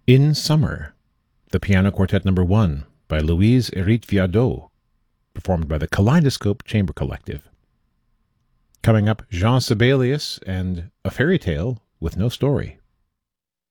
In Summer, the Piano Quartet No. 1 by Louise Hérite-Viardot, performed by the Kaleidoscope Chamber Collective. Coming up, Jean Sibelius and A Fairy Tale with No Story.